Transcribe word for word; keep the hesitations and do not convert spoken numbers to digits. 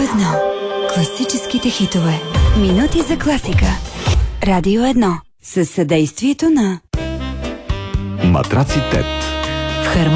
едно. Класическите хитове. Минути за класика. Радио едно. Със съдействието на Матраци Тет. В хармония